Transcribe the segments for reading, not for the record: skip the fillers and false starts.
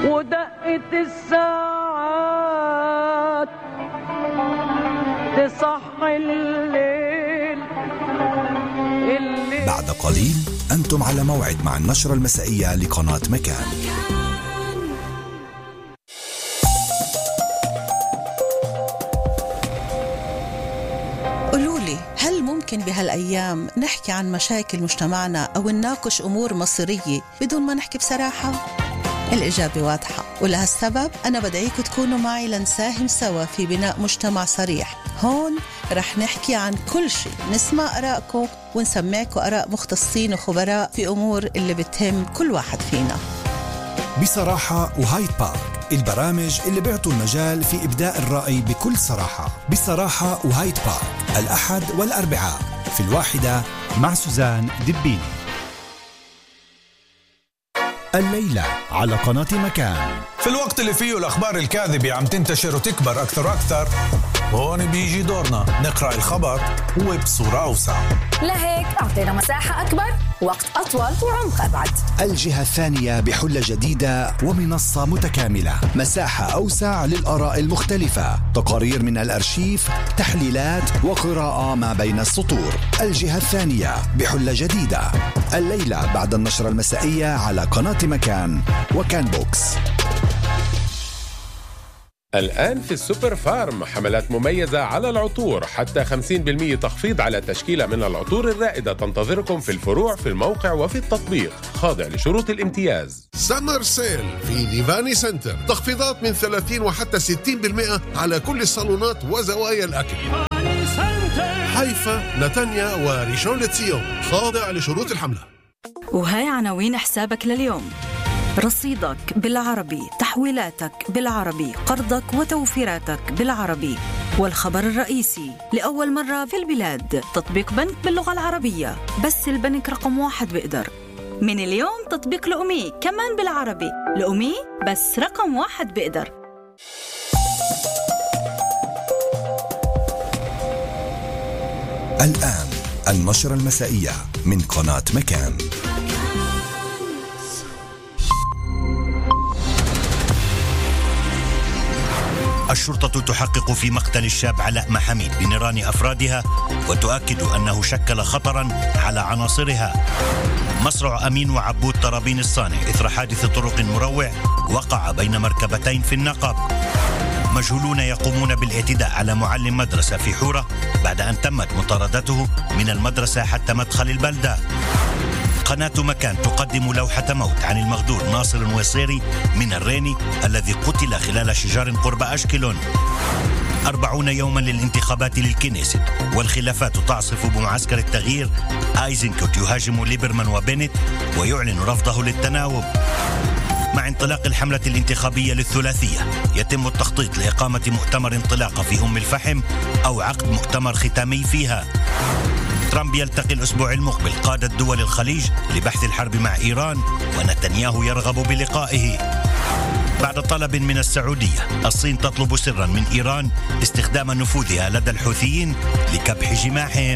ودقت الساعات تصحي الليل. بعد قليل أنتم على موعد مع النشرة المسائية لقناة مكان. قولولي، هل ممكن بهالأيام نحكي عن مشاكل مجتمعنا أو نناقش أمور مصيرية بدون ما نحكي بصراحة؟ الإجابة واضحة، ولهالسبب أنا بدعيكم تكونوا معي لنساهم سوا في بناء مجتمع صريح. هون رح نحكي عن كل شيء، نسمع آرائكم ونسمعكم آراء مختصين وخبراء في أمور اللي بتهم كل واحد فينا. بصراحة وهايد بارك، البرامج اللي بيعطوا المجال في إبداء الرأي بكل صراحة. بصراحة وهايد بارك، الأحد والأربعاء في 1 مع سوزان دبيني. الليلة على قناة مكان. في الوقت اللي فيه الأخبار الكاذبة عم تنتشر وتكبر أكثر وأكثر، هون بيجي دورنا نقرأ الخبر وبصورة أوسع. لهيك أعطينا مساحة أكبر، وقت أطول وعمق أبعد. الجهة الثانية بحلة جديدة ومنصة متكاملة، مساحة أوسع للآراء المختلفة، تقارير من الأرشيف، تحليلات وقراءة ما بين السطور. الجهة الثانية بحلة جديدة، الليلة بعد النشرة المسائية على قناة مكان وكان بوكس. الآن في السوبر فارم حملات مميزة على العطور، حتى 50% تخفيض على تشكيلة من العطور الرائدة تنتظركم في الفروع في الموقع وفي التطبيق، خاضع لشروط الامتياز. سمر سيل في ليفاني سنتر، تخفيضات من 30 وحتى 60% على كل الصالونات وزوايا الأكل. حيفا، نتانيا وريشون لتسيون، خاضع لشروط الحملة. وهاي عناوين حسابك لليوم: رصيدك بالعربي، تحويلاتك بالعربي، قرضك وتوفيراتك بالعربي. والخبر الرئيسي: لأول مرة في البلاد تطبيق بنك باللغة العربية، بس البنك رقم 1 بيقدر. من اليوم تطبيق لأمي كمان بالعربي، لأمي بس رقم 1 بيقدر. الآن النشرة المسائية من قناة مكان. الشرطة تحقق في مقتل الشاب علاء محميد بنيران أفرادها، وتؤكد أنه شكل خطرا على عناصرها. مصرع أمين وعبود طرابين الصانع إثر حادث طرق مروع وقع بين مركبتين في النقب. مجهولون يقومون بالاعتداء على معلم مدرسة في حورة بعد أن تمت مطاردته من المدرسة حتى مدخل البلدة. قناة مكان تقدم لوحة موت عن المغدور ناصر الويصيري من الريني الذي قتل خلال شجار قرب أشكلون. 40 يوما للانتخابات للكنيست، والخلافات تعصف بمعسكر التغيير. آيزنكوت يهاجم ليبرمان وبنت ويعلن رفضه للتناوب. مع انطلاق الحملة الانتخابية للثلاثية، يتم التخطيط لإقامة مؤتمر انطلاقة في أم الفحم أو عقد مؤتمر ختامي فيها. ترامب يلتقي الأسبوع المقبل قادة دول الخليج لبحث الحرب مع إيران، ونتنياهو يرغب بلقائه. بعد طلب من السعودية، الصين تطلب سرا من إيران استخدام نفوذها لدى الحوثيين لكبح جماحهم.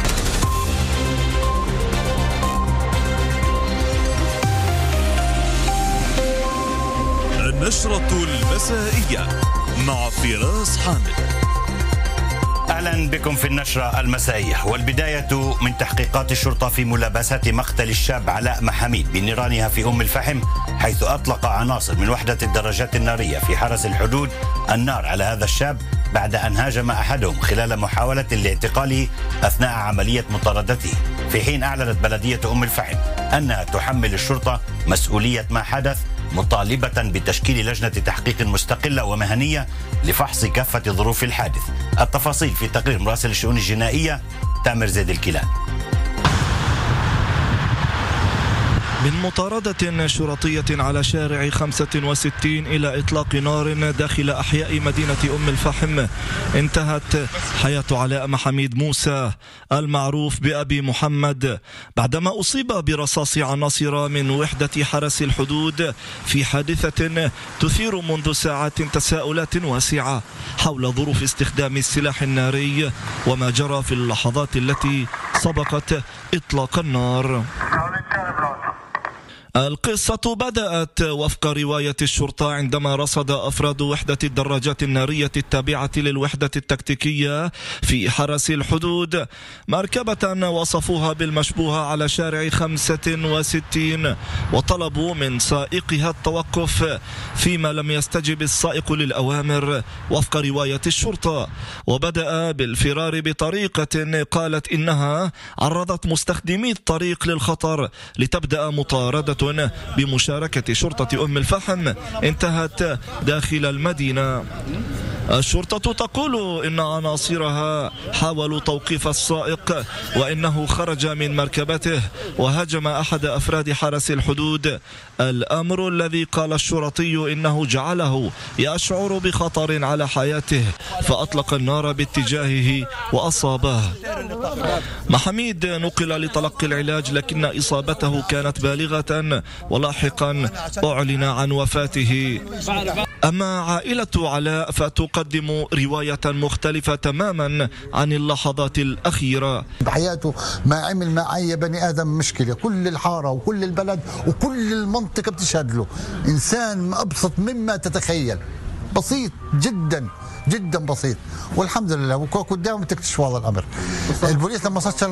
النشرة المسائية مع فراس حامد. أهلا بكم في النشرة المسائية، والبداية من تحقيقات الشرطة في ملابسات مقتل الشاب علاء محميد بنيرانها في أم الفحم، حيث أطلق عناصر من وحدة الدراجات النارية في حرس الحدود النار على هذا الشاب بعد أن هاجم أحدهم خلال محاولة لاعتقاله أثناء عملية مطاردته، في حين أعلنت بلدية أم الفحم أنها تحمل الشرطة مسؤولية ما حدث، مطالبة بتشكيل لجنة تحقيق مستقلة ومهنية لفحص كافة ظروف الحادث. التفاصيل في تقرير مراسل الشؤون الجنائية تامر زيد الكيلان. من مطاردة شرطية على شارع 65 إلى إطلاق نار داخل أحياء مدينة أم الفحم، انتهت حياة علاء محميد موسى المعروف بأبي محمد بعدما أصيب برصاص عناصر من وحدة حرس الحدود في حادثة تثير منذ ساعات تساؤلات واسعة حول ظروف استخدام السلاح الناري وما جرى في اللحظات التي سبقت إطلاق النار. القصة بدأت وفق رواية الشرطة عندما رصد أفراد وحدة الدراجات النارية التابعة للوحدة التكتيكية في حرس الحدود مركبة وصفوها بالمشبوهة على شارع 65 وطلبوا من سائقها التوقف، فيما لم يستجب السائق للأوامر وفق رواية الشرطة، وبدأ بالفرار بطريقة قالت إنها عرضت مستخدمي الطريق للخطر لتبدأ مطاردة بمشاركة شرطة أم الفحم انتهت داخل المدينة. الشرطة تقول إن عناصرها حاولوا توقيف السائق وإنه خرج من مركبته وهجم أحد أفراد حرس الحدود، الأمر الذي قال الشرطي إنه جعله يشعر بخطر على حياته فأطلق النار باتجاهه وأصابه. محميد نقل لتلقي العلاج لكن إصابته كانت بالغة ولاحقا أعلن عن وفاته. أما عائلة علاء فتقدم رواية مختلفة تماما عن اللحظات الأخيرة. بحياته ما عمل مع أي بني آدم مشكلة، كل الحارة وكل البلد وكل المنطقة بتشهد له، إنسان أبسط مما تتخيل، بسيط جدا جدا بسيط، والحمد لله وقدام تكتشف هذا الأمر. البوليس لما سطر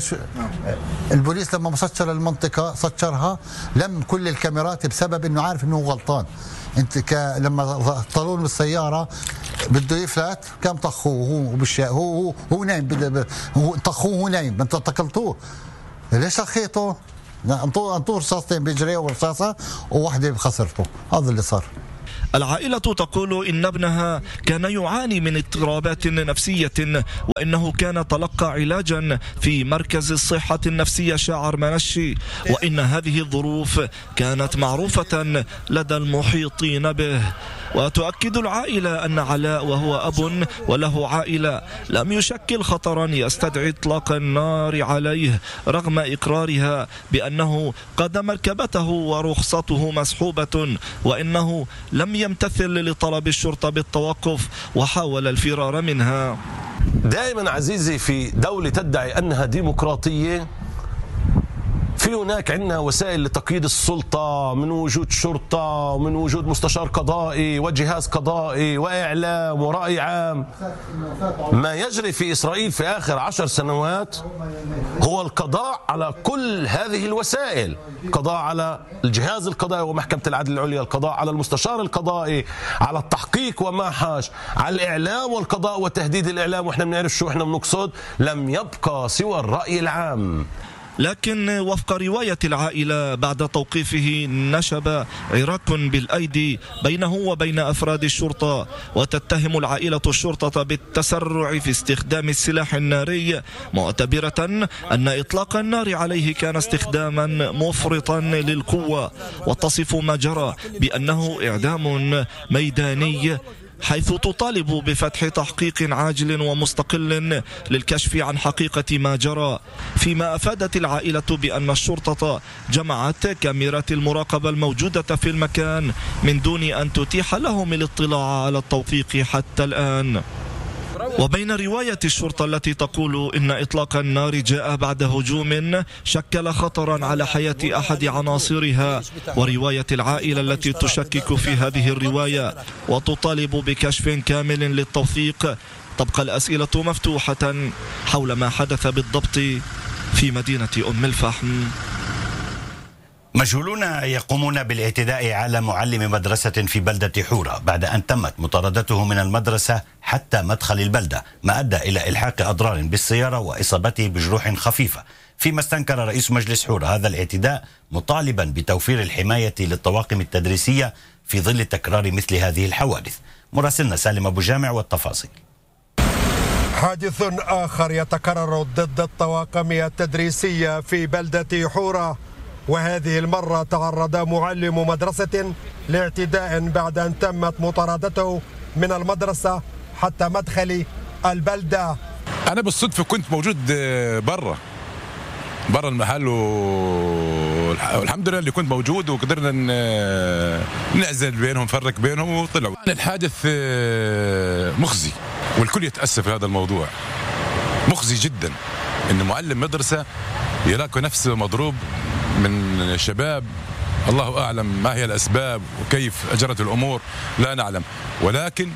المنطقة سطرها لم كل الكاميرات بسبب انه عارف انه غلطان. انت لما طلعوا من السيارة بده يفلت كم طخوه هو نايم، طخوه هو نايم، انت اعتقلتوه ليش اخيته؟ انطوه رصاصتين بجريه ورصاصة وواحدة بخسرته، هذا اللي صار. العائلة تقول إن ابنها كان يعاني من اضطرابات نفسية وإنه كان تلقى علاجا في مركز الصحة النفسية شاعر منشي، وإن هذه الظروف كانت معروفة لدى المحيطين به. وتؤكد العائلة أن علاء وهو أب وله عائلة لم يشكل خطرا يستدعي إطلاق النار عليه رغم إقرارها بأنه قاد مركبته ورخصته مسحوبة، وإنه لم يمتثل لطلب الشرطة بالتوقف وحاول الفرار منها. دائما عزيزي في دولة تدعي أنها ديمقراطية في هناك عندنا وسائل لتقييد السلطة، من وجود شرطة ومن وجود مستشار قضائي وجهاز قضائي وإعلام ورأي عام. ما يجري في إسرائيل في آخر 10 سنوات هو القضاء على كل هذه الوسائل، القضاء على الجهاز القضائي ومحكمة العدل العليا، القضاء على المستشار القضائي، على التحقيق وما حاش، على الإعلام والقضاء وتهديد الإعلام، وإحنا بنعرف شو إحنا بنقصد. لم يبقى سوى الرأي العام. لكن وفق رواية العائلة بعد توقيفه نشب عراك بالأيدي بينه وبين أفراد الشرطة، وتتهم العائلة الشرطة بالتسرع في استخدام السلاح الناري، معتبرة أن إطلاق النار عليه كان استخداما مفرطا للقوة، وتصف ما جرى بأنه إعدام ميداني، حيث تطالب بفتح تحقيق عاجل ومستقل للكشف عن حقيقة ما جرى. فيما أفادت العائلة بأن الشرطة جمعت كاميرات المراقبة الموجودة في المكان من دون أن تتيح لهم الاطلاع على التوثيق حتى الآن. وبين رواية الشرطة التي تقول إن إطلاق النار جاء بعد هجوم شكل خطرا على حياة أحد عناصرها، ورواية العائلة التي تشكك في هذه الرواية وتطالب بكشف كامل للتوثيق، تبقى الأسئلة مفتوحة حول ما حدث بالضبط في مدينة أم الفحم. مجهولون يقومون بالاعتداء على معلم مدرسة في بلدة حورة بعد أن تمت مطاردته من المدرسة حتى مدخل البلدة، ما أدى إلى إلحاق أضرار بالسيارة وإصابته بجروح خفيفة، فيما استنكر رئيس مجلس حورة هذا الاعتداء مطالبا بتوفير الحماية للطواقم التدريسية في ظل تكرار مثل هذه الحوادث. مراسلنا سالم أبو جامع والتفاصيل. حادث آخر يتكرر ضد الطواقم التدريسية في بلدة حورة، وهذه المرة تعرض معلم مدرسة لاعتداء بعد أن تمت مطاردته من المدرسة حتى مدخل البلدة. أنا بالصدفة كنت موجود برا المحل والحمد لله اللي كنت موجود، وقدرنا نعزل بينهم نفرق بينهم وطلعوا. الحادث مخزي والكل يتأسف في هذا الموضوع، مخزي جدا إن معلم مدرسة يلاقي نفسه مضروب من شباب الله أعلم ما هي الأسباب وكيف أجرت الأمور، لا نعلم، ولكن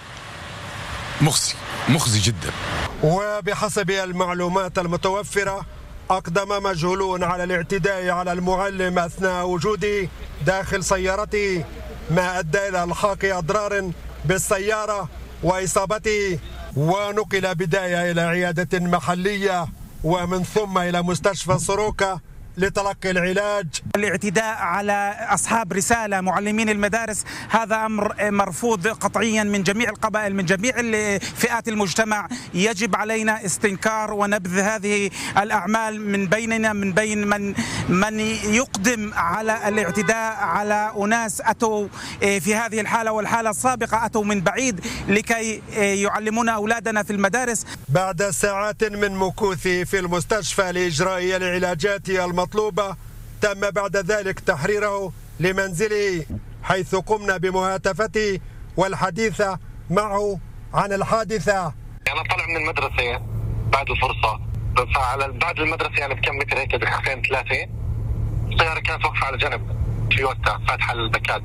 مخزي جدا. وبحسب المعلومات المتوفرة أقدم مجهولون على الاعتداء على المعلم أثناء وجوده داخل سيارته، ما أدى إلى إلحاق أضرار بالسيارة وإصابته، ونقل بداية إلى عيادة محلية ومن ثم إلى مستشفى سروكا لتلقي العلاج. الاعتداء على أصحاب رسالة معلمين المدارس هذا أمر مرفوض قطعيا من جميع القبائل، من جميع فئات المجتمع. يجب علينا استنكار ونبذ هذه الأعمال من بيننا، من بين من يقدم على الاعتداء على أناس أتوا في هذه الحالة والحالة السابقة أتوا من بعيد لكي يعلمون أولادنا في المدارس. بعد ساعات من مكوثه في المستشفى لإجراء العلاجات المطلوبة، تم بعد ذلك تحريره لمنزله، حيث قمنا بمهاتفته والحديث معه عن الحادثة. أنا طالع من المدرسة بعد الفرصة، فعلى بعد المدرسة يعني بكم متر هيك دقيقتين ثلاثة السيارة كانت واقفة على جنب تويوتا فاتحة الباكاج،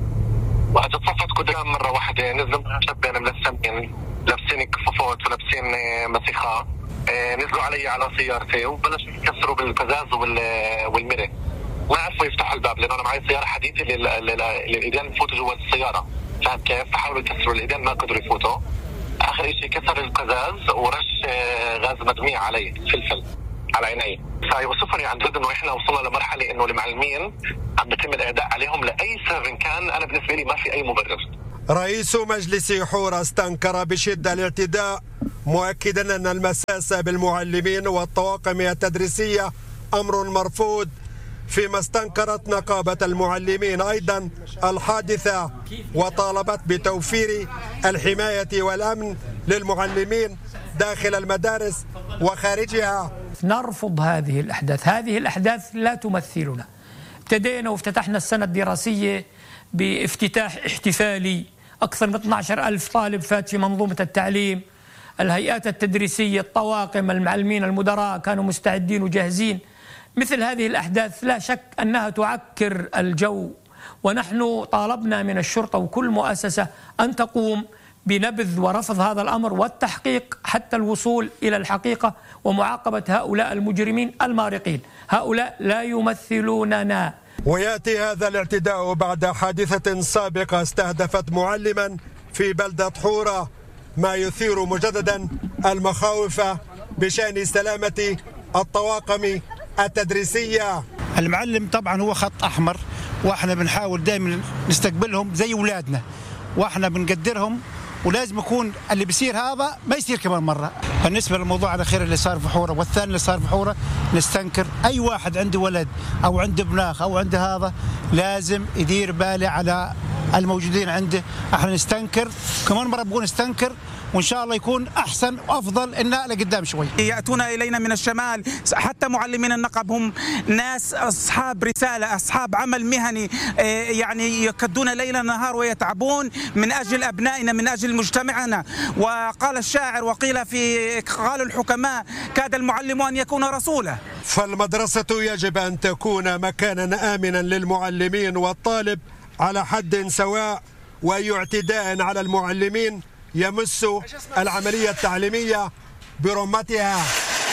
وأجت صفت قدام مرة واحدة، نزلوا شابين ملثمين لابسين كفوفات ولابسين مسيخة، نزلوا علي على سيارتي وبلش يكسروا بالقزاز والمرة. ما عرفوا يفتحوا الباب لأنه أنا معي سيارة حديثة للإيدين يفوتوا جوا السيارة، فهم كيف؟ فحاولوا يكسروا الإيدين ما قدروا يفوتوا. آخر إشي كسر القزاز ورش غاز مدميع علي، فلفل على عيني. فيوصفني عن جد إنه إحنا وصلنا لمرحلة إنه المعلمين عم بيتم الإعداء عليهم لأي سبب كان. أنا بالنسبة لي ما في أي مبرر. رئيس مجلس حورة استنكر بشدة الاعتداء، مؤكدا أن المساس بالمعلمين والطواقم التدريسية أمر مرفوض، فيما استنكرت نقابة المعلمين أيضا الحادثة وطالبت بتوفير الحماية والأمن للمعلمين داخل المدارس وخارجها. نرفض هذه الأحداث، هذه الأحداث لا تمثلنا. ابتدينا وافتتحنا السنة الدراسية بافتتاح احتفالي، أكثر من 12,000 طالب فات في منظومة التعليم، الهيئات التدريسية، الطواقم، المعلمين، المدراء كانوا مستعدين وجاهزين. مثل هذه الأحداث لا شك أنها تعكر الجو، ونحن طالبنا من الشرطة وكل مؤسسة أن تقوم بنبذ ورفض هذا الأمر والتحقيق حتى الوصول إلى الحقيقة ومعاقبة هؤلاء المجرمين المارقين. هؤلاء لا يمثلوننا. ويأتي هذا الاعتداء بعد حادثة سابقة استهدفت معلما في بلدة حورة، ما يثير مجددا المخاوف بشأن سلامة الطواقم التدريسية. المعلم طبعا هو خط أحمر، واحنا بنحاول دائما نستقبلهم زي أولادنا، واحنا بنقدرهم، ولازم يكون اللي بيصير هذا ما يصير كمان مرة. بالنسبة للموضوع على خير اللي صار في حورة والثاني اللي صار في حورة، نستنكر أي واحد عنده ولد أو عنده ابناخ أو عنده هذا لازم يدير باله على الموجودين عنده. احنا نستنكر كمان مرة، بقول نستنكر، وإن شاء الله يكون أحسن وأفضل إننا لقدام شوي. يأتون إلينا من الشمال، حتى معلمين النقب هم ناس أصحاب رسالة، أصحاب عمل مهني، يعني يكدون ليلا نهار ويتعبون من أجل أبنائنا، من أجل مجتمعنا. وقال الشاعر وقيل قالوا الحكماء كاد المعلم أن يكون رسولا. فالمدرسة يجب أن تكون مكانا آمنا للمعلمين والطالب على حد سواء، وأي اعتداء على المعلمين يمس العملية التعليمية برمتها.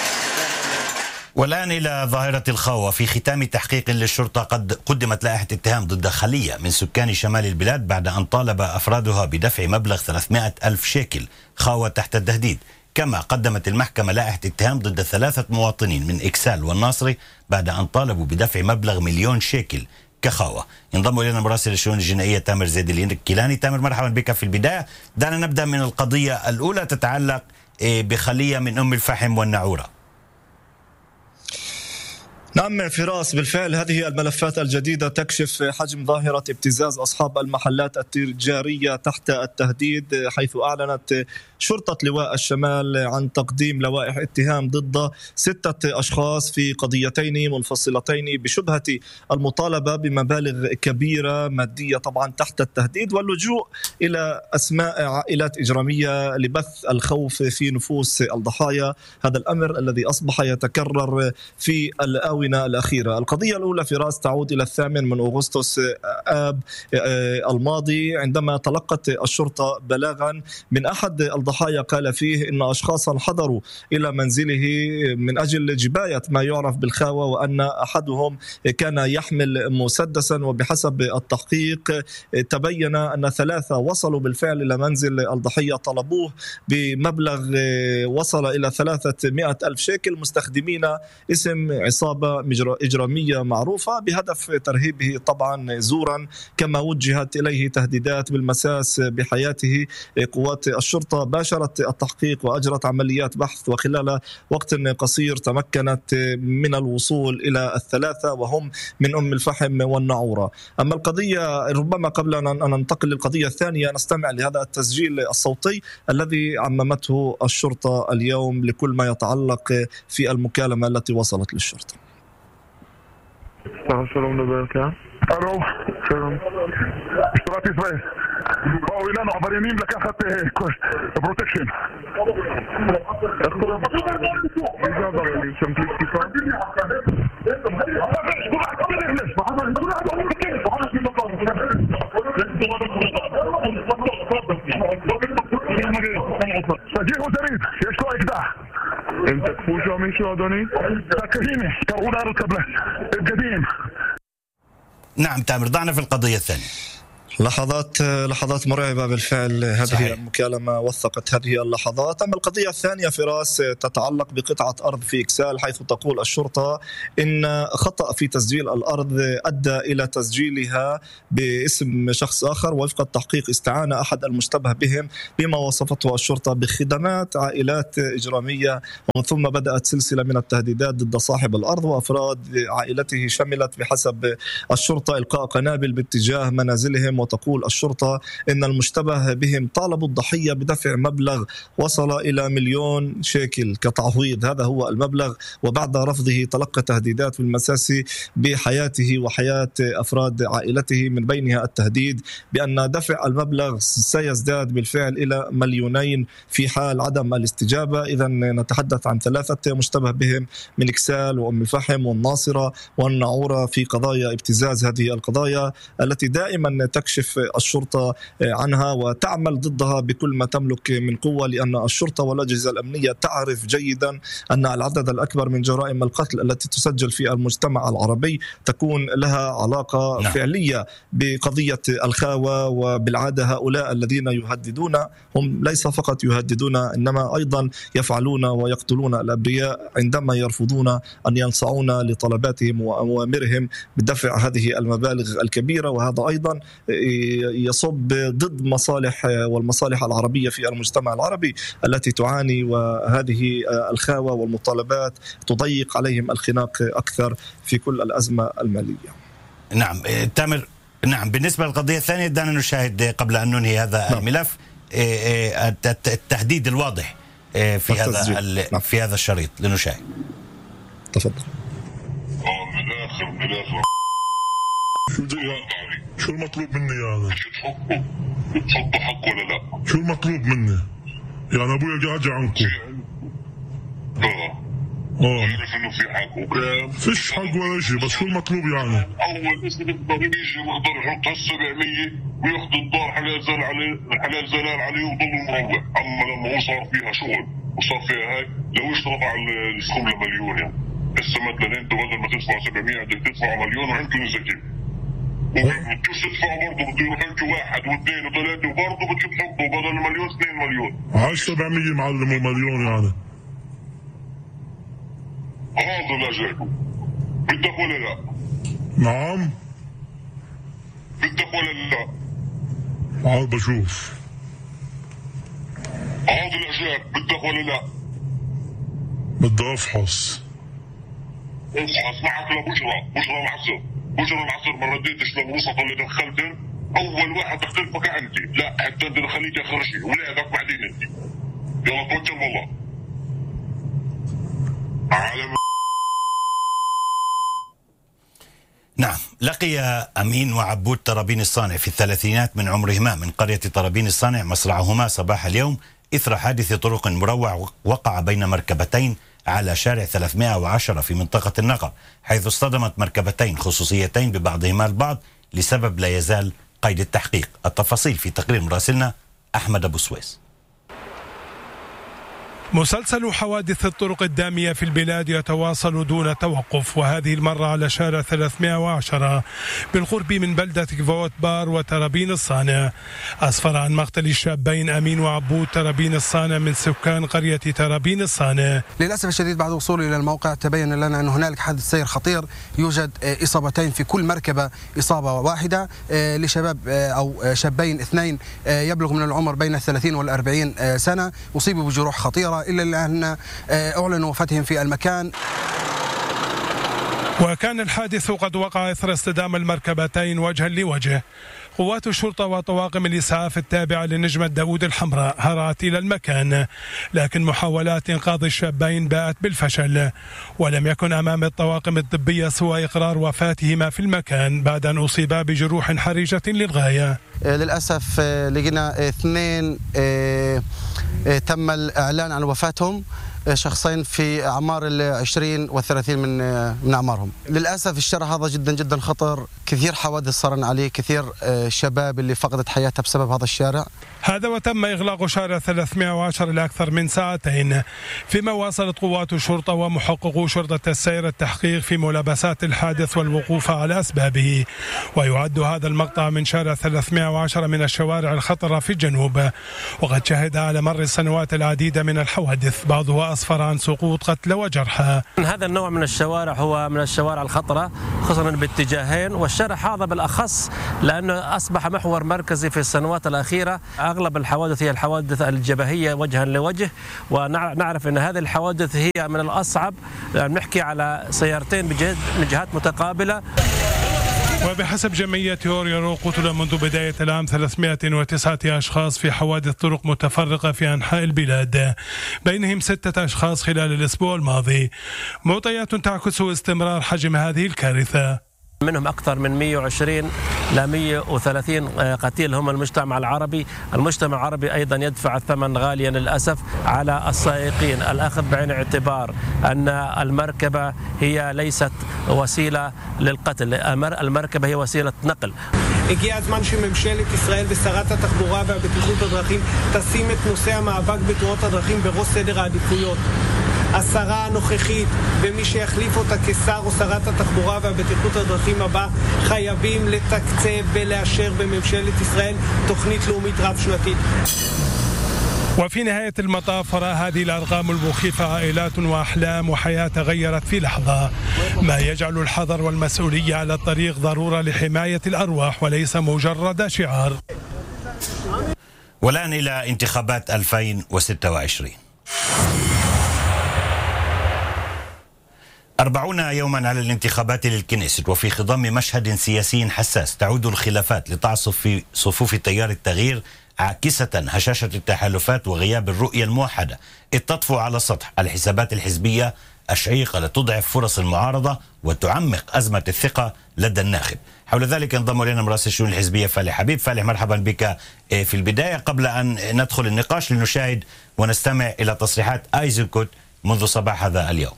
والآن إلى ظاهرة الخاوة. في ختام تحقيق للشرطة قد قدمت لائحة اتهام ضد خلية من سكان شمال البلاد بعد أن طالب أفرادها بدفع مبلغ 300,000 شيكل خاوة تحت التهديد. كما قدمت المحكمة لائحة اتهام ضد 3 مواطنين من إكسال والناصري بعد أن طالبوا بدفع مبلغ 1,000,000 شيكل كخاوة. ينضم إلينا مراسل الشؤون الجنائية تامر زيد الكيلاني. تامر، مرحبا بك. في البداية دعنا نبدأ من القضية الأولى تتعلق بخلية من أم الفحم والنعورة. نعم فراس، بالفعل هذه الملفات الجديدة تكشف حجم ظاهرة ابتزاز أصحاب المحلات التجارية تحت التهديد، حيث أعلنت شرطة لواء الشمال عن تقديم لوائح اتهام ضد 6 أشخاص في قضيتين منفصلتين بشبهة المطالبة بمبالغ كبيرة مادية طبعا تحت التهديد، واللجوء إلى أسماء عائلات إجرامية لبث الخوف في نفوس الضحايا. هذا الأمر الذي أصبح يتكرر في الآونة الآونة الأخيرة. القضية الأولى فراس تعود إلى 8 أغسطس آب الماضي، عندما تلقت الشرطة بلاغا من أحد الضحايا قال فيه إن أشخاصا حضروا إلى منزله من أجل جباية ما يعرف بالخاوة، وأن أحدهم كان يحمل مسدسا. وبحسب التحقيق تبين أن 3 وصلوا بالفعل إلى منزل الضحية، طلبوه بمبلغ وصل إلى 300,000 شيكل مستخدمين اسم عصابة إجرامية معروفة بهدف ترهيبه طبعا زورا، كما وجهت إليه تهديدات بالمساس بحياته. قوات الشرطة باشرت التحقيق وأجرت عمليات بحث، وخلال وقت قصير تمكنت من الوصول إلى 3 وهم من أم الفحم والنعورة. أما القضية ربما قبل أن ننتقل للقضية الثانية نستمع لهذا التسجيل الصوتي الذي عممته الشرطة اليوم لكل ما يتعلق في المكالمة التي وصلت للشرطة. שלום מדבר כאן. אלו, שלום. משטרת ישראל. באו אלינו עבריינים לקחת פרוטקשן. איך קוראים? מי זה עבריינים? שם כלי תקיפה? תגיעו זריז, יש לו אקדח. הם תקפו שם מישהו אדוני? הנה, קראו לנו קבלן. בגדים. نعم تامر، ضعنا في القضية الثانية. لحظات مرعبة بالفعل. هذه المكالمة وثقت هذه اللحظات. أما القضية الثانية فراس تتعلق بقطعة أرض في إكسال، حيث تقول الشرطة إن خطأ في تسجيل الأرض أدى إلى تسجيلها باسم شخص آخر. وفق التحقيق استعان أحد المشتبه بهم بما وصفته الشرطة بخدمات عائلات إجرامية، ومن ثم بدأت سلسلة من التهديدات ضد صاحب الأرض وأفراد عائلته، شملت بحسب الشرطة إلقاء قنابل باتجاه منازلهم. وتقول الشرطة إن المشتبه بهم طالبوا الضحية بدفع مبلغ وصل إلى 1,000,000 شيكل كتعويض، هذا هو المبلغ. وبعد رفضه تلقى تهديدات بالمساس بحياته وحياة أفراد عائلته، من بينها التهديد بأن دفع المبلغ سيزداد بالفعل إلى 2,000,000 في حال عدم الاستجابة. إذا نتحدث عن 3 مشتبه بهم من إكسال وأم الفحم والناصرة والنعورة في قضايا ابتزاز، هذه القضايا التي دائما تكشف الشرطة عنها وتعمل ضدها بكل ما تملك من قوة، لأن الشرطة والأجهزة الأمنية تعرف جيدا أن العدد الأكبر من جرائم القتل التي تسجل في المجتمع العربي تكون لها علاقة فعلية بقضية الخاوة. وبالعادة هؤلاء الذين يهددون هم ليس فقط يهددون، إنما أيضا يفعلون ويقتلون الأبرياء عندما يرفضون أن ينصعون لطلباتهم وأوامرهم بدفع هذه المبالغ الكبيرة. وهذا أيضا يصب ضد مصالح والمصالح العربية في المجتمع العربي التي تعاني، وهذه الخاوة والمطالبات تضيق عليهم الخناق أكثر في كل الأزمة المالية. نعم تامر، نعم بالنسبة للقضية الثانية دعنا نشاهد قبل أن ننهي هذا الملف التهديد الواضح في هذا الشريط، لنشاهد. تفضل. شو المطلوب مني يعني؟ تحطوا حق ولا لا؟ شو المطلوب مني؟ يعني ابويا قاعد عنكم. عارف انه في حق وكام؟ فيش حق ولا شيء، بس شو المطلوب يعني؟ اول اسم يقدر يجي ويقدر يحط هال700 وياخذ الدار حلال زلال عليه ويضل مروح. اما لما هو صار فيها شغل وصار فيها هاي، لو اشترط على السكوم ل1,000,000 يعني. هسه مثلا انتوا بدل ما تدفعوا 700 بدك تدفعوا 1,000,000 وعندكم زكاه. وبدكوش تدفعوا برضه، بده يروح لكم 1 و2 و3 وبرضه بدكم تحطوا بدل 1,000,000 2,000,000. هاي 700 معلم و1,000,000 يعني. هذا لاجئكم. بدك ولا لا؟ نعم. بدك ولا لا؟ عاد بشوف. هذا لاجئك، بدك ولا لا؟ بدي افحص. افحص معك بشرى العصر ما رديتش للوسط اللي دخلتن. اول واحد دخلتك عندي، لا حتى انت خليك اخر شيء ولادك بعدين انت. يلا توكل والله. نعم، لقي أمين وعبود طرابين الصانع في الثلاثينات من عمرهما من قرية طرابين الصانع مصرعهما صباح اليوم إثر حادث طرق مروع وقع بين مركبتين على شارع 310 في منطقة النقب، حيث اصطدمت مركبتين خصوصيتين ببعضهما البعض لسبب لا يزال قيد التحقيق. التفاصيل في تقرير مراسلنا أحمد أبو سويس. مسلسل حوادث الطرق الدامية في البلاد يتواصل دون توقف، وهذه المرة على شارع 310 بالقرب من بلدة كفوت بار وترابين الصانع. أسفر عن مقتل الشابين أمين وعبود ترابين الصانع من سكان قرية ترابين الصانع. للأسف الشديد بعد وصولي إلى الموقع تبين لنا أن هنالك حادث سير خطير، يوجد إصابتين في كل مركبة، إصابة واحدة لشباب أو شابين اثنين يبلغ من العمر بين 30 و40 سنة، أصيبوا بجروح خطيرة إلا أن أعلنوا وفاتهم في المكان. وكان الحادث قد وقع إثر اصطدام المركبتين وجها لوجه. قوات الشرطة وطواقم الإسعاف التابعة لنجمة داود الحمراء هرعت إلى المكان، لكن محاولات إنقاذ الشابين باءت بالفشل، ولم يكن أمام الطواقم الطبية سوى إقرار وفاتهما في المكان بعد أن أصيبا بجروح حرجة للغاية. للأسف لقينا اثنين تم الإعلان عن وفاتهم، شخصين في أعمار 20 و30 من أعمارهم. للأسف الشارع هذا جدا جدا خطر، كثير حوادث صارن عليه، كثير شباب اللي فقدت حياتها بسبب هذا الشارع. هذا وتم إغلاق شارع 310 لأكثر من ساعتين، فيما واصلت قوات الشرطة ومحققو شرطة السير التحقيق في ملابسات الحادث والوقوف على أسبابه. ويعد هذا المقطع من شارع 310 من الشوارع الخطرة في الجنوب، وقد شهد على مر السنوات العديدة من الحوادث، بعضها أسفر عن سقوط قتلى وجرحى. هذا النوع من الشوارع هو من الشوارع الخطرة، خصوصا باتجاهين، والشارع هذا بالأخص لأنه أصبح محور مركزي في السنوات الأخيرة. أغلب الحوادث هي الحوادث الجبهية وجها لوجه، ونعرف أن هذه الحوادث هي من الأصعب، نحكي على سيارتين من جهات متقابلة. وبحسب جمعية أوريرو قتل منذ بداية العام 309 أشخاص في حوادث طرق متفرقة في أنحاء البلاد، بينهم 6 أشخاص خلال الأسبوع الماضي، معطيات تعكس استمرار حجم هذه الكارثة. منهم أكثر من 120 ل 130 قتيل هم المجتمع العربي. المجتمع العربي أيضا يدفع الثمن غاليا للأسف على السائقين. الأخذ بعين الاعتبار أن المركبة هي לيست وسيلة للقتل، المركبة هي وسيلة نقل. הגיע הזמן שממשלת ישראל ושרת התחבורה והבטיחות בדרכים תשים את נושא המאבק בתאונות הדרכים בראש סדר העדיפויות. השרה הנוכחית ומי שיחליף אותה כשר או שרת התחבורה והבטיחות הדרכים הבא חייבים לתקצב ולאשר בממשלת ישראל תוכנית לאומית רב-שנתית. وفي نهاية المطاف وراء هذه الأرقام المخيفة عائلات وأحلام وحياة تغيرت في لحظة، ما يجعل الحذر والمسؤولية على الطريق ضرورة لحماية الأرواح وليس مجرد شعار. والآن إلى انتخابات 2026. 40 يوما على الانتخابات للكنيست، وفي خضم مشهد سياسي حساس تعود الخلافات لتعصف في صفوف تيار التغيير، عاكسة هشاشة التحالفات وغياب الرؤية الموحدة، إذ تطفو على السطح الحسابات الحزبية الشعيقة لتضعف فرص المعارضة وتعمق أزمة الثقة لدى الناخب. حول ذلك انضم إلينا مراسل الشؤون الحزبية فالح حبيب. فالح، مرحبا بك في البداية. قبل أن ندخل النقاش لنشاهد ونستمع إلى تصريحات أيزنكوت منذ صباح هذا اليوم.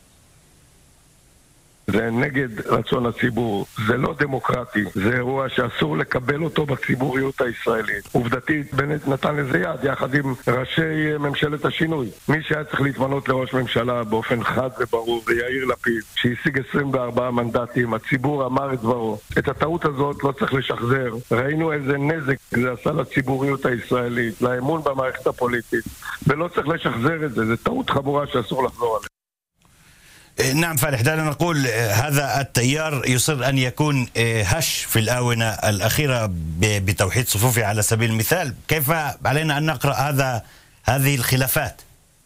זה נגד רצון הציבור, זה לא דמוקרטי, זה אירוע שאסור לקבל אותו בציבוריות הישראלית. עובדתית, בנט נתן לזה יד יחד עם ראשי ממשלת השינוי. מי שהיה צריך להתמנות לראש ממשלה באופן חד וברור זה יאיר לפיד, שהשיג 24 מנדטים. הציבור אמר את דברו. את הטעות הזאת לא צריך לשחזר. ראינו איזה נזק זה עשה לציבוריות הישראלית, לאמון במערכת הפוליטית, ולא צריך לשחזר את זה. זה טעות חמורה שאסור לחזור עליה. نعم فالح، دعنا نقول هذا التيار يصر أن يكون هش في الآونة الأخيرة بتوحيد صفوفه على سبيل المثال. كيف علينا أن نقرأ هذه الخلافات؟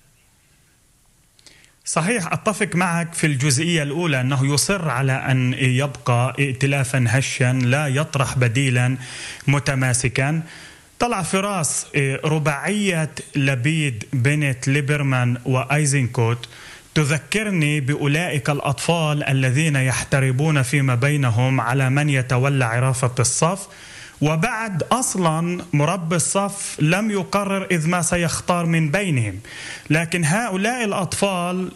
صحيح، أتفق معك في الجزئية الأولى أنه يصر على أن يبقى ائتلافا هشا لا يطرح بديلا متماسكا. طلع في راس رباعية لبيد بنت ليبرمان وأيزنكوت تذكرني بأولئك الأطفال الذين يحتربون فيما بينهم على من يتولى عرافة الصف، وبعد أصلا مربي الصف لم يقرر إذ ما سيختار من بينهم، لكن هؤلاء الأطفال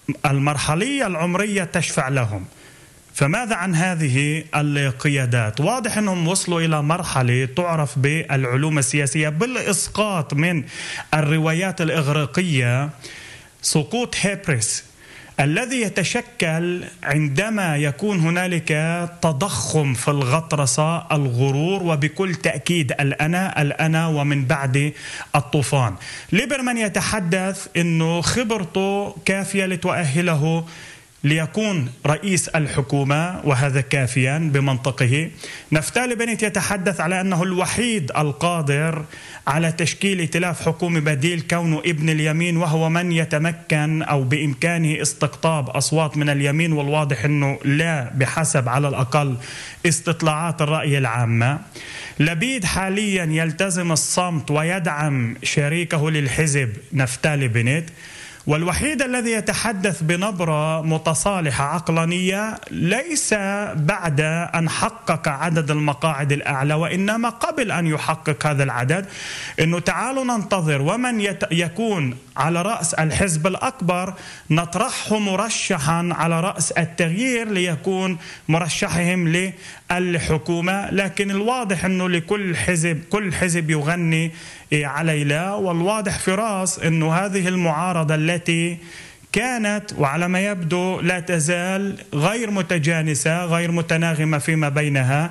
المرحلية العمرية تشفع لهم. فماذا عن هذه القيادات؟ واضح أنهم وصلوا إلى مرحلة تعرف بالعلوم السياسية بالإسقاط من الروايات الإغريقية، سقوط هيبرس الذي يتشكل عندما يكون هنالك تضخم في الغطرسة، الغرور، وبكل تأكيد الأنا ومن بعد الطوفان. ليبرمان يتحدث أنه خبرته كافية لتؤهله ليكون رئيس الحكومة، وهذا كافيا بمنطقه. نفتالي بنت يتحدث على أنه الوحيد القادر على تشكيل ائتلاف حكومي بديل كونه ابن اليمين، وهو من يتمكن أو بإمكانه استقطاب أصوات من اليمين، والواضح أنه لا بحسب على الأقل استطلاعات الرأي العامة. لبيد حاليا يلتزم الصمت ويدعم شريكه للحزب نفتالي بنت، والوحيد الذي يتحدث بنبرة متصالحة عقلانية ليس بعد أن حقق عدد المقاعد الأعلى، وإنما قبل أن يحقق هذا العدد، إنه تعالوا ننتظر ومن يكون على رأس الحزب الأكبر نطرحه مرشحا على رأس التغيير ليكون مرشحهم للحكومة. لكن الواضح أنه كل حزب يغني على لا، والواضح في راس أنه هذه المعارضة التي كانت وعلى ما يبدو لا تزال غير متجانسة غير متناغمة فيما بينها،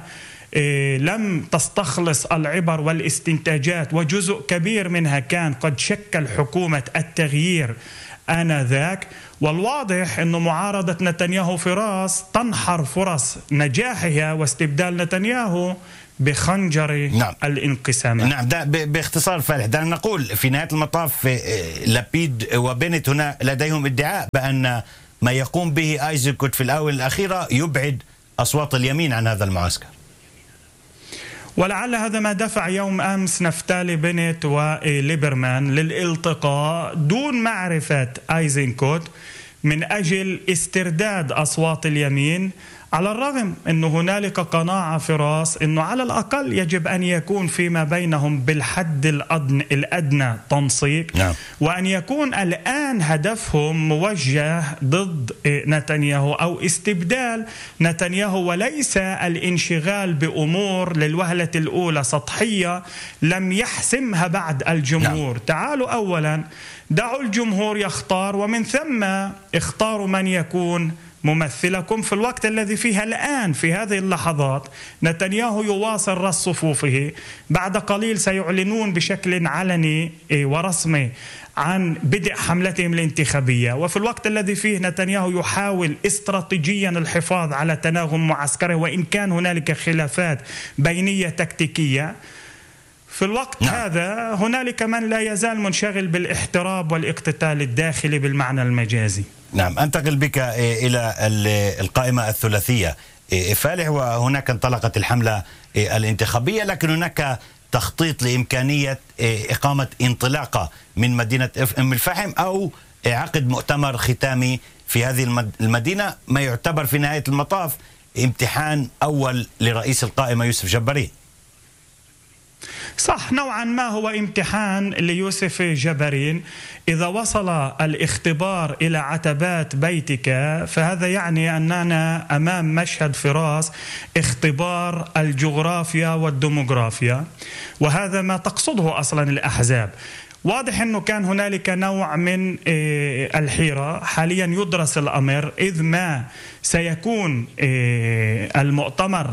لم تستخلص العبر والاستنتاجات، وجزء كبير منها كان قد شكل حكومة التغيير آنذاك. والواضح أن معارضة نتنياهو في راس تنحر فرص نجاحها واستبدال نتنياهو بخنجر الانقسام. نعم، ده باختصار فالح، دعنا نقول في نهاية المطاف لبيد وبنت هنا لديهم ادعاء بأن ما يقوم به آيزنكوت في الآونة الأخيرة يبعد أصوات اليمين عن هذا المعسكر. ولعل هذا ما دفع يوم أمس نفتالي بنت وليبرمان للالتقاء دون معرفة آيزنكوت من أجل استرداد أصوات اليمين، على الرغم أنه هنالك قناعة في راس أنه على الأقل يجب أن يكون فيما بينهم بالحد الأدنى تنسيق، وأن يكون الآن هدفهم موجه ضد نتنياهو أو استبدال نتنياهو، وليس الانشغال بأمور للوهلة الأولى سطحية لم يحسمها بعد الجمهور. تعالوا أولا دعوا الجمهور يختار، ومن ثم اختاروا من يكون ممثلكم في الوقت الذي فيه الآن. في هذه اللحظات نتنياهو يواصل رص صفوفه، بعد قليل سيعلنون بشكل علني ورسمي عن بدء حملتهم الانتخابية، وفي الوقت الذي فيه نتنياهو يحاول استراتيجيا الحفاظ على تناغم معسكره، وإن كان هنالك خلافات بينية تكتيكية. في الوقت هذا هنالك من لا يزال منشغل بالاحتراب والاقتتال الداخلي بالمعنى المجازي. نعم، أنتقل بك إلى القائمة الثلاثية فالح، وهناك انطلقت الحملة الانتخابية، لكن هناك تخطيط لإمكانية إقامة انطلاقة من مدينة أم الفحم أو عقد مؤتمر ختامي في هذه المدينة، ما يعتبر في نهاية المطاف امتحان أول لرئيس القائمة يوسف جبارين. صح، نوعا ما هو امتحان ليوسف جبارين. إذا وصل الاختبار إلى عتبات بيتك فهذا يعني أننا أمام مشهد فراس اختبار الجغرافيا والديموغرافيا، وهذا ما تقصده أصلا الأحزاب. واضح أنه كان هنالك نوع من الحيرة، حاليا يدرس الأمر، إذ ما سيكون المؤتمر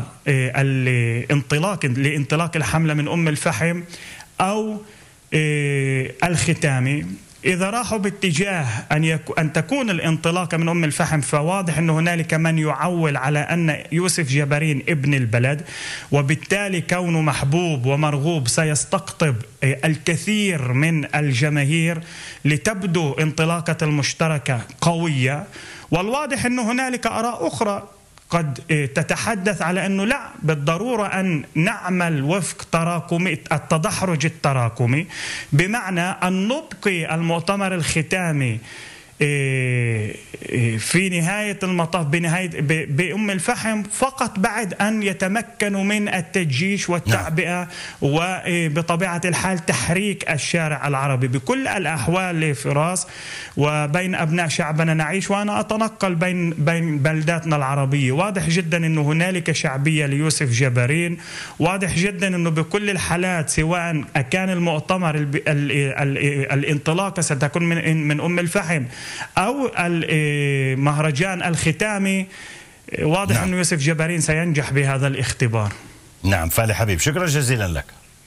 لانطلاق الحملة من أم الفحم أو الختامي. إذا راحوا باتجاه أن تكون الانطلاقة من أم الفحم، فواضح أن هنالك من يعول على أن يوسف جبارين ابن البلد، وبالتالي كونه محبوب ومرغوب سيستقطب الكثير من الجماهير لتبدو انطلاقة المشتركة قوية. والواضح أن هنالك آراء أخرى قد تتحدث على أنه لا بالضرورة أن نعمل وفق تراكمي التدحرج التراكمي، بمعنى أن نبقي المؤتمر الختامي في نهاية المطاف بأم الفحم فقط بعد أن يتمكنوا من التجيش والتعبئة وبطبيعة الحال تحريك الشارع العربي بكل الأحوال فراس وبين أبناء شعبنا نعيش. وأنا أتنقل بين بلداتنا العربية، واضح جدا أنه هنالك شعبية ليوسف جبارين، واضح جدا أنه بكل الحالات سواء كان المؤتمر الانطلاقة ستكون من أم الفحم أو المهرجان الختامي، واضح أنه يوسف جبارين سينجح بهذا الاختبار. نعم فالح حبيب، شكرا جزيلا لك.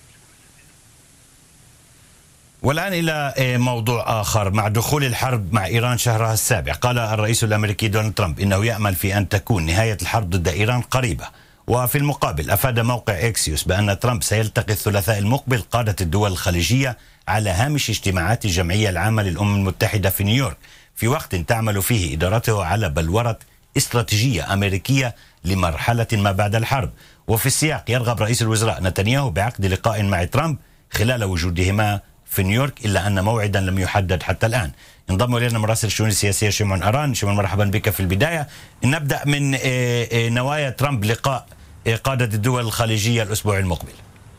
والآن إلى موضوع آخر. مع دخول الحرب مع إيران شهرها السابع، قال الرئيس الأمريكي دونالد ترامب إنه يأمل في أن تكون نهاية الحرب ضد إيران قريبة. وفي المقابل أفاد موقع إكسيوس بأن ترامب سيلتقي الثلاثاء المقبل قادة الدول الخليجية على هامش اجتماعات الجمعية العامة للأمم المتحدة في نيويورك، في وقت تعمل فيه إدارته على بلورة استراتيجية أمريكية لمرحلة ما بعد الحرب. وفي السياق يرغب رئيس الوزراء نتنياهو بعقد لقاء مع ترامب خلال وجودهما في نيويورك، إلا أن موعدا لم يحدد حتى الآن. انضم إلينا مراسل الشؤون السياسية شمعون أران. شمعون مرحبا بك. في البداية نبدأ من نوايا ترامب لقاء قادة الدول الخليجية الأسبوع المقبل.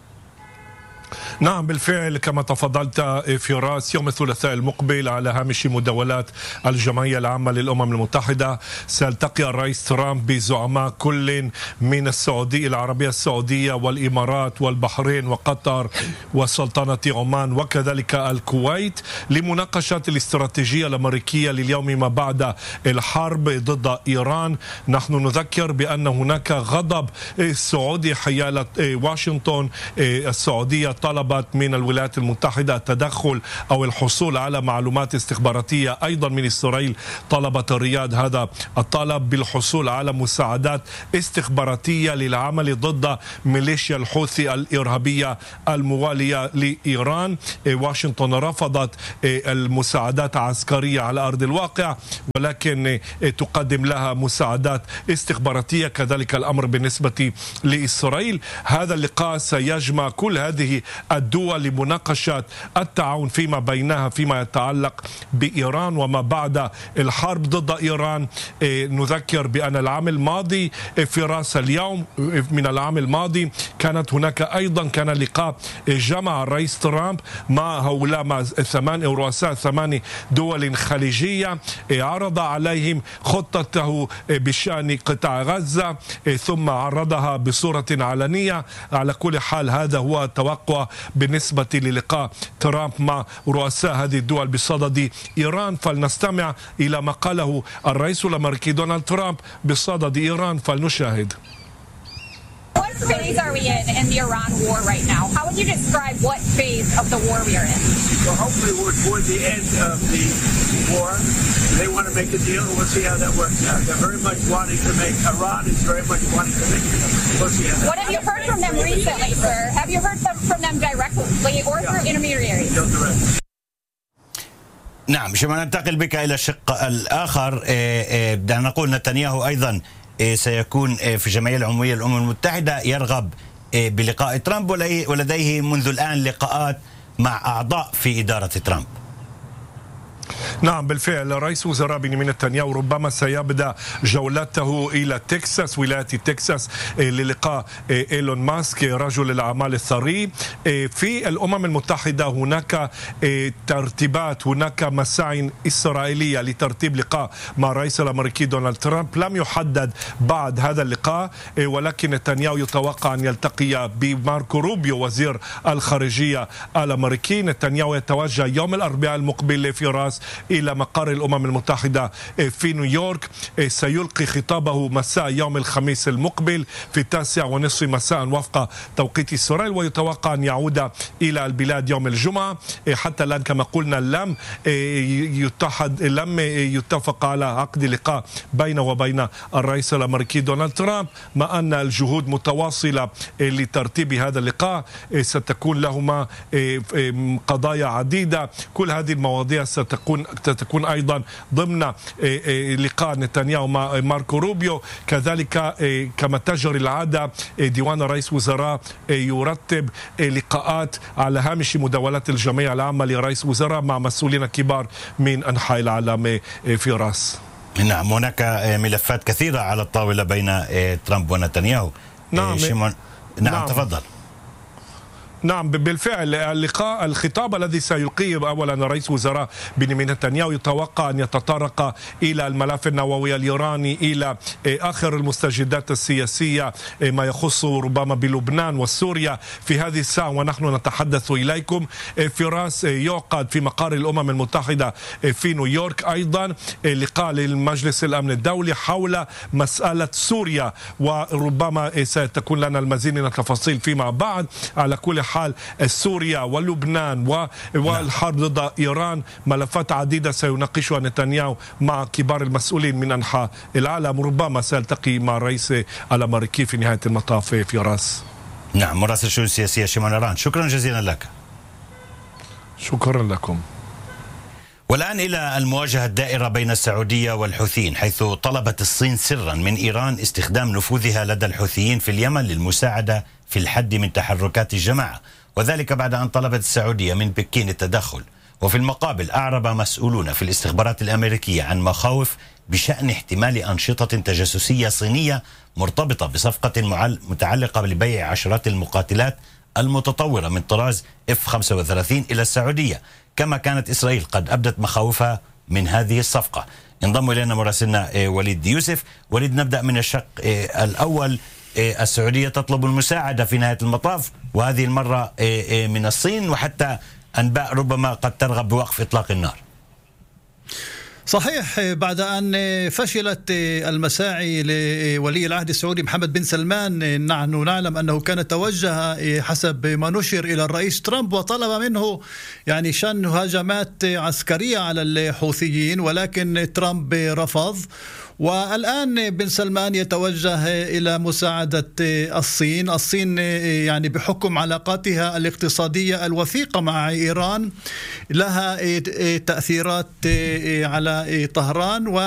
نعم بالفعل كما تفضلت فراس، يوم الثلاثاء المقبل على هامش مداولات الجمعية العامة للأمم المتحدة سيلتقي الرئيس ترامب بزعماء كل من السعودية العربية السعودية والإمارات والبحرين وقطر وسلطنة عمان وكذلك الكويت لمناقشة الاستراتيجية الأمريكية لليوم ما بعد الحرب ضد إيران. نحن نذكر بأن هناك غضب سعودي حيال واشنطن. السعودية طلبت من الولايات المتحدة التدخل أو الحصول على معلومات استخباراتية. أيضا من إسرائيل طلبت الرياض هذا الطلب بالحصول على مساعدات استخباراتية للعمل ضد ميليشيا الحوثي الإرهابية الموالية لإيران. واشنطن رفضت المساعدات العسكرية على أرض الواقع، ولكن تقدم لها مساعدات استخباراتية. كذلك الأمر بالنسبة لإسرائيل. هذا اللقاء سيجمع كل هذه الدول لمناقشة التعاون فيما بينها فيما يتعلق بإيران وما بعد الحرب ضد إيران. نذكر بأن العام الماضي في رأس اليوم من العام الماضي كانت هناك أيضا كان لقاء جمع الرئيس ترامب مع هؤلاء مع رؤساء 8 دول خليجية، عرض عليهم خطته بشأن قطاع غزة ثم عرضها بصورة علنية. على كل حال هذا هو التوقع بالنسبة للقاء ترامب مع رؤساء هذه الدول بصدد إيران. فلنستمع إلى ما قاله الرئيس الأمريكي دونالد ترامب بصدد إيران، فلنشاهد. What phase are we in the Iran war right now? How would you describe what phase of the war we are in? Well, hopefully we're toward the end of the war. They want to make a deal, and we'll see how that works out. They're very much wanting to make, Iran is very much wanting to make a deal. We'll see how that What have you heard from them recently, sir? Have you heard from them directly or through intermediaries? نعم، شما ننتقل بك إلى الشق الآخر. بدنا نقول نتنياهو أيضا سيكون في الجمعية العمومية للأمم المتحدة، يرغب بلقاء ترامب ولديه منذ الآن لقاءات مع أعضاء في إدارة ترامب. نعم بالفعل رئيس وزراء بنيامين نتنياهو ربما سيبدأ جولته إلى تكساس، ولاية تكساس، للقاء إيلون ماسك رجل الأعمال الثري. في الأمم المتحدة هناك ترتيبات، هناك مساعي إسرائيلية لترتيب لقاء مع الرئيس الأمريكي دونالد ترامب. لم يحدد بعد هذا اللقاء، ولكن نتنياهو يتوقع أن يلتقي بماركو روبيو وزير الخارجية الأمريكي. نتنياهو يتوجه يوم الأربعاء المقبل في راس إلى مقر الأمم المتحدة في نيويورك. سيلقي خطابه مساء يوم الخميس المقبل في 9:30 مساء وفق توقيت إسرائيل، ويتوقع أن يعود إلى البلاد يوم الجمعة. حتى الآن كما قلنا لم يتفق على عقد لقاء بينه وبين الرئيس الأمريكي دونالد ترامب، مع أن الجهود متواصلة لترتيب هذا اللقاء. ستكون لهما قضايا عديدة، كل هذه المواضيع ستكون ستكون أيضا ضمن لقاء نتنياهو مع ماركو روبيو. كذلك كما تجري العادة ديوان رئيس وزراء يرتب لقاءات على هامش مداولات الجمعية العامة لرئيس وزراء مع مسؤولين كبار من أنحاء العالم في راس. نعم، هناك ملفات كثيرة على الطاولة بين ترامب ونتنياهو. نعم تفضل. نعم بالفعل اللقاء الخطاب الذي سيلقيه أولا رئيس وزراء بنيامين نتنياهو يتوقع أن يتطرق إلى الملف النووي الإيراني، إلى آخر المستجدات السياسية ما يخص ربما بلبنان وسوريا في هذه الساعة ونحن نتحدث إليكم. فراس يعقد في مقر الأمم المتحدة في نيويورك أيضا لقاء للمجلس الأمن الدولي حول مسألة سوريا، وربما ستكون لنا المزيد من التفاصيل فيما بعد. على كل حال سوريا ولبنان والحرب ضد إيران ملفات عديدة سيناقشها نتنياهو مع كبار المسؤولين من أنحاء العالم. ربما سيلتقي مع الرئيس الأمريكي في نهاية المطاف في راس. نعم، مراسل الشؤون السياسية شيمون إيران، شكرا جزيلا لك. شكرا لكم. والآن إلى المواجهة الدائرة بين السعودية والحوثيين، حيث طلبت الصين سرا من إيران استخدام نفوذها لدى الحوثيين في اليمن للمساعدة في الحد من تحركات الجماعة، وذلك بعد أن طلبت السعودية من بكين التدخل. وفي المقابل أعرب مسؤولون في الاستخبارات الأمريكية عن مخاوف بشأن احتمال أنشطة تجسسية صينية مرتبطة بصفقة متعلقة ببيع عشرات المقاتلات المتطورة من طراز F-35 إلى السعودية، كما كانت إسرائيل قد أبدت مخاوفها من هذه الصفقة. انضم إلينا مراسلنا وليد يوسف. وليد، نبدأ من الشق الأول. السعودية تطلب المساعدة في نهاية المطاف، وهذه المرة من الصين، وحتى أنباء ربما قد ترغب بوقف إطلاق النار. صحيح، بعد أن فشلت المساعي لولي العهد السعودي محمد بن سلمان، نحن نعلم أنه كان توجه حسب ما نشر إلى الرئيس ترامب وطلب منه يعني شن هجمات عسكرية على الحوثيين، ولكن ترامب رفض. والآن بن سلمان يتوجه إلى مساعدة الصين يعني بحكم علاقاتها الاقتصادية الوثيقة مع إيران لها تأثيرات على طهران.